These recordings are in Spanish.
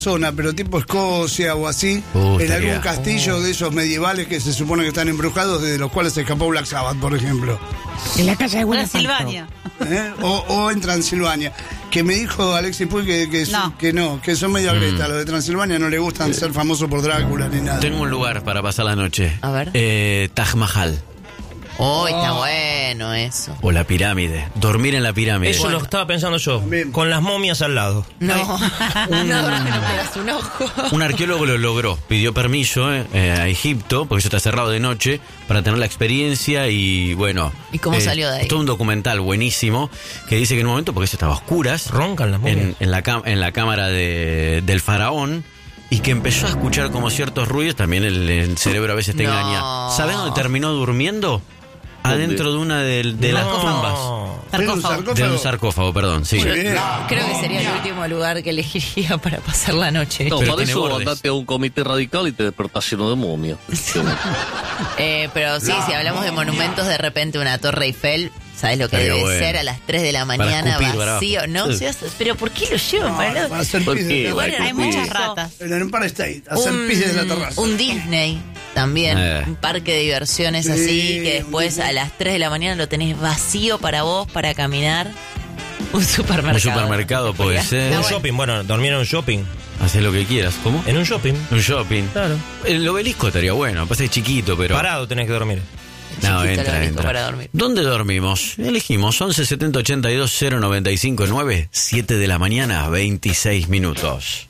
zona, pero tipo Escocia o así, en algún castillo de esos medievales que se supone que están embrujados, de los cuales se escapó Black Sabbath, por ejemplo. En la casa de Transilvania. O en Transilvania. Que me dijo Alexis Puy que son medio agreta. Los de Transilvania no le gustan ser famosos por Drácula ni nada. Tengo un lugar para pasar la noche. A ver. Taj Mahal. Oh, está bueno eso. O la pirámide. Dormir en la pirámide. Eso lo estaba pensando yo. También. Con las momias al lado. No, no pegas un ojo. Un arqueólogo lo logró. Pidió permiso a Egipto, porque eso está cerrado de noche, para tener la experiencia y bueno. ¿Y cómo salió de ahí? Todo un documental buenísimo que dice que en un momento, porque eso estaba a oscuras, Roncan las momias. en la cámara del faraón, y que empezó a escuchar como ciertos ruidos. También el cerebro a veces te engaña. ¿Sabés dónde terminó durmiendo? Adentro de una de las tumbas. De un sarcófago, perdón, sí. Creo que sería el último lugar que elegiría para pasar la noche. No, Pero para tiene eso bordes. andate a un comité radical y te despertás lleno de momias. Pero sí, si hablamos de monumentos, de repente una Torre Eiffel, ¿sabes lo que Estaría debe bueno. ser a las 3 de la mañana escupir para vacío? abajo. No, pero ¿por qué lo llevan para el lado? Para hacer ¿Por pis qué? de la Bueno, Hay Escupir. muchas ratas. En el Empire State, hacer pis desde la terraza. Un Disney también, un parque de diversiones Sí, así, que después un a las 3 de la mañana lo tenés vacío para vos, para caminar. Un supermercado. Un supermercado puede ser. Un shopping, bueno, dormir en un shopping. Haces lo que quieras. ¿Cómo? En un shopping. Un shopping. Claro. El obelisco estaría bueno. Pasa que es chiquito, pero. Parado tenés que dormir. No, Chiquito el obelisco entra. para dormir. ¿Dónde dormimos? Elegimos 11 70 82 095 9, 7 de la mañana, 26 minutos.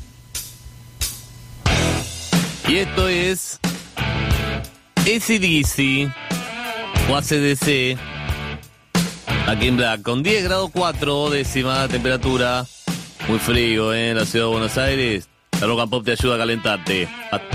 Y esto es AC/DC o ACDC aquí en Black, con 10 grados 4 décima temperatura. Muy frío, en la ciudad de Buenos Aires. La Rock and Pop te ayuda a calentarte.